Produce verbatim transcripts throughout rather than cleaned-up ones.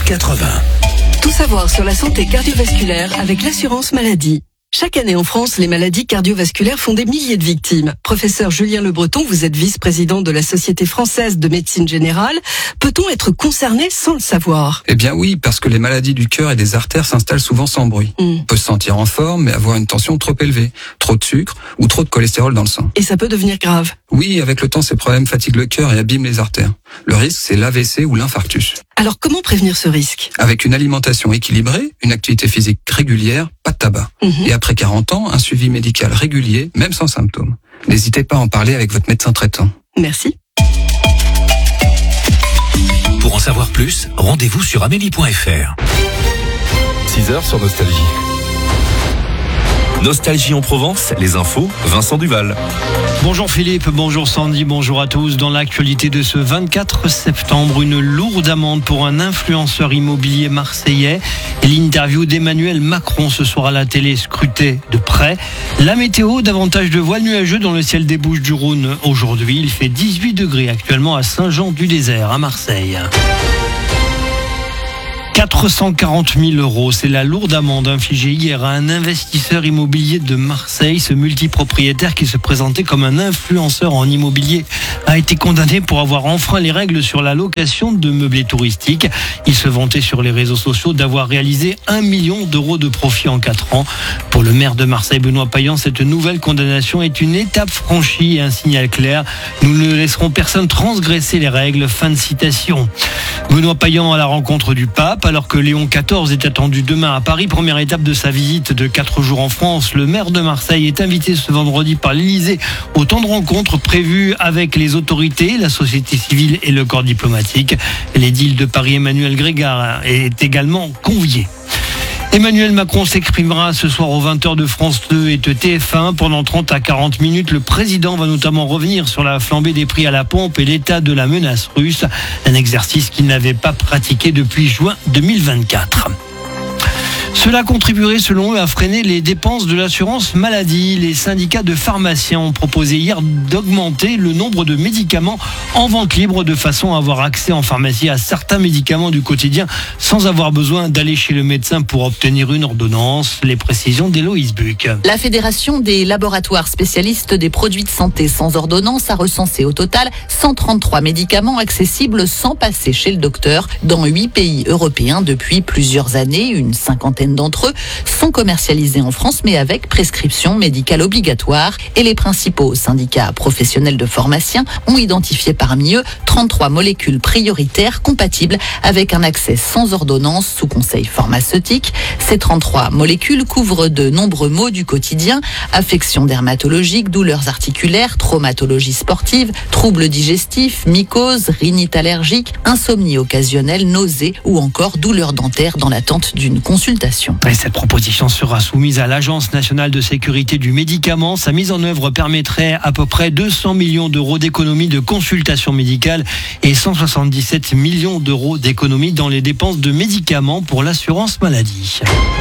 quatre-vingts. Tout savoir sur la santé cardiovasculaire avec l'assurance maladie. Chaque année en France, les maladies cardiovasculaires font des milliers de victimes. Professeur Julien Le Breton, vous êtes vice-président de la Société française de médecine générale. Peut-on être concerné sans le savoir ? Eh bien oui, parce que les maladies du cœur et des artères s'installent souvent sans bruit. Mm. On peut se sentir en forme, mais avoir une tension trop élevée, trop de sucre ou trop de cholestérol dans le sang. Et ça peut devenir grave ? Oui, avec le temps, ces problèmes fatiguent le cœur et abîment les artères. Le risque, c'est l'A V C ou l'infarctus. Alors comment prévenir ce risque ? Avec une alimentation équilibrée, une activité physique régulière, pas de tabac. Mm-hmm. Et après quarante ans, un suivi médical régulier, même sans symptômes. N'hésitez pas à en parler avec votre médecin traitant. Merci. Pour en savoir plus, rendez-vous sur amélie point f r. six heures sur Nostalgie. Nostalgie en Provence, les infos, Vincent Duval. Bonjour Philippe, bonjour Sandy, bonjour à tous. Dans l'actualité de ce vingt-quatre septembre, une lourde amende pour un influenceur immobilier marseillais. Et l'interview d'Emmanuel Macron ce soir à la télé scrutée de près. La météo, davantage de voiles nuageux dans le ciel des Bouches-du-Rhône aujourd'hui. Il fait dix-huit degrés actuellement à Saint-Jean-du-Désert, à Marseille. quatre cent quarante mille euros, c'est la lourde amende infligée hier à un investisseur immobilier de Marseille. Ce multipropriétaire qui se présentait comme un influenceur en immobilier a été condamné pour avoir enfreint les règles sur la location de meublés touristiques. Il se vantait sur les réseaux sociaux d'avoir réalisé un million d'euros de profit en quatre ans. Pour le maire de Marseille, Benoît Payan, cette nouvelle condamnation est une étape franchie et un signal clair. Nous ne laisserons personne transgresser les règles. Fin de citation. Benoît Payan à la rencontre du pape. Alors que Léon quatorze est attendu demain à Paris, première étape de sa visite de quatre jours en France, le maire de Marseille est invité ce vendredi par l'Élysée au temps de rencontre prévu avec les autorités, la société civile et le corps diplomatique. L'édile de Paris, Emmanuel Grégard, est également convié. Emmanuel Macron s'exprimera ce soir aux vingt heures de France deux et de T F un. Pendant trente à quarante minutes, le président va notamment revenir sur la flambée des prix à la pompe et l'état de la menace russe. Un exercice qu'il n'avait pas pratiqué depuis juin deux mille vingt-quatre. Cela contribuerait selon eux à freiner les dépenses de l'assurance maladie. Les syndicats de pharmaciens ont proposé hier d'augmenter le nombre de médicaments en vente libre de façon à avoir accès en pharmacie à certains médicaments du quotidien sans avoir besoin d'aller chez le médecin pour obtenir une ordonnance. Les précisions d'Héloïse Buc. La Fédération des laboratoires spécialistes des produits de santé sans ordonnance a recensé au total cent trente-trois médicaments accessibles sans passer chez le docteur dans huit pays européens depuis plusieurs années. Une cinquantaine d'entre eux sont commercialisés en France, mais avec prescription médicale obligatoire. Et les principaux syndicats professionnels de pharmaciens ont identifié parmi eux trente-trois molécules prioritaires compatibles avec un accès sans ordonnance sous conseil pharmaceutique. Ces trente-trois molécules couvrent de nombreux maux du quotidien, affections dermatologiques, douleurs articulaires, traumatologie sportive, troubles digestifs, mycoses, rhinite allergique, insomnie occasionnelle, nausées ou encore douleurs dentaires dans l'attente d'une consultation. Et cette proposition sera soumise à l'Agence nationale de sécurité du médicament. Sa mise en œuvre permettrait à peu près deux cents millions d'euros d'économies de consultation médicale et cent soixante-dix-sept millions d'euros d'économies dans les dépenses de médicaments pour l'assurance maladie.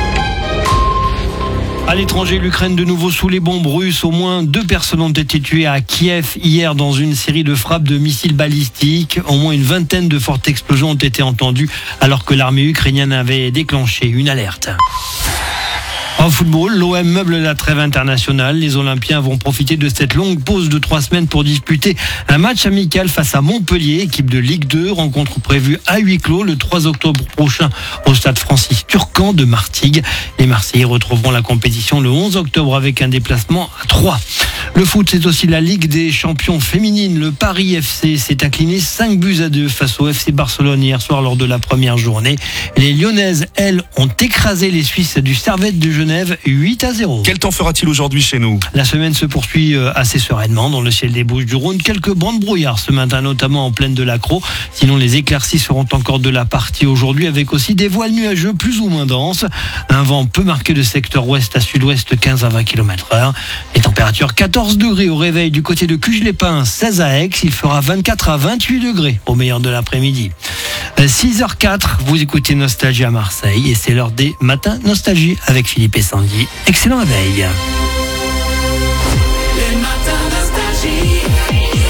À l'étranger, l'Ukraine de nouveau sous les bombes russes. Au moins deux personnes ont été tuées à Kiev hier dans une série de frappes de missiles balistiques. Au moins une vingtaine de fortes explosions ont été entendues alors que l'armée ukrainienne avait déclenché une alerte. En football, l'O M meuble la trêve internationale. Les Olympiens vont profiter de cette longue pause de trois semaines pour disputer un match amical face à Montpellier, équipe de Ligue deux. Rencontre prévue à huis clos le trois octobre prochain au stade Francis Turcan de Martigues. Les Marseillais retrouveront la compétition le onze octobre avec un déplacement à Troyes. Le foot, c'est aussi la Ligue des champions féminines. Le Paris F C s'est incliné cinq buts à deux face au F C Barcelone hier soir lors de la première journée. Les Lyonnaises, elles, ont écrasé les Suisses du Servette de Genève huit à zéro. Quel temps fera-t-il aujourd'hui chez nous ? La semaine se poursuit assez sereinement dans le ciel des Bouches-du-Rhône. Quelques bancs de brouillard ce matin, notamment en plaine de l'Accro. Sinon, les éclaircies seront encore de la partie aujourd'hui avec aussi des voiles nuageux plus ou moins denses. Un vent peu marqué de secteur ouest à sud-ouest, quinze à vingt kilomètres heure. Les températures quatorze degrés au réveil du côté de Cuges-les-Pins, seize à Aix. Il fera vingt-quatre à vingt-huit degrés au meilleur de l'après-midi. six heures quatre, vous écoutez Nostalgie à Marseille et c'est l'heure des matins Nostalgie avec Philippe et Sandy. Excellent réveil.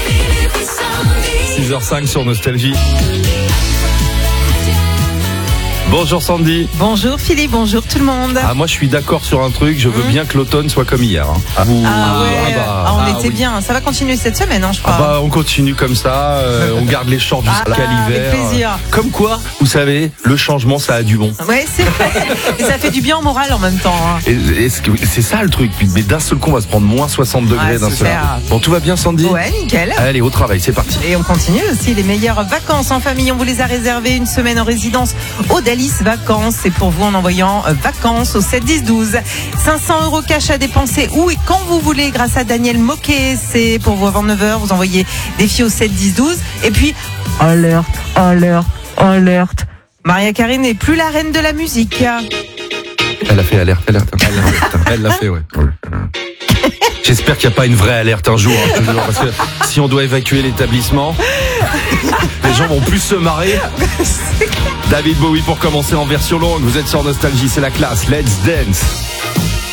six heures cinq sur Nostalgie. Bonjour Sandy. Bonjour Philippe, bonjour tout le monde. Ah, moi je suis d'accord sur un truc, je veux Mmh. bien que l'automne soit comme hier. Hein. Ah, vous- Ah ouais, ah bah, ah, on ah était oui. bien. Ça va continuer cette semaine, hein, je crois. Ah bah on continue comme ça, euh, on garde les shorts Ah jusqu'à bah, l'hiver. avec plaisir. Comme quoi, vous savez, le changement ça a du bon. Ouais, c'est vrai. Et ça fait du bien au moral en même temps. Hein. Et, est-ce que c'est ça le truc, mais d'un seul coup on va se prendre moins soixante degrés Ouais, d'un seul super. coup. Bon, tout va bien Sandy? Ouais, nickel. Allez, au travail, c'est parti. Et on continue aussi les meilleures vacances en famille. On vous les a réservées une semaine en résidence au Dalis Vacances. C'est pour vous en envoyant euh, vacances au sept dix douze. cinq cents euros cash à dépenser où et quand vous voulez grâce à Daniel Moquet. C'est pour vous avant neuf heures. Vous envoyez des filles au sept dix douze. Et puis, alerte, alerte, alerte. Maria Carey n'est plus la reine de la musique. Elle a fait alerte, alerte, alerte. Elle l'a fait, ouais. J'espère qu'il n'y a pas une vraie alerte un jour, hein, je te jure, parce que si on doit évacuer l'établissement, les gens vont plus se marrer. David Bowie pour commencer en version longue. Vous êtes sur Nostalgie, c'est la classe. Let's dance.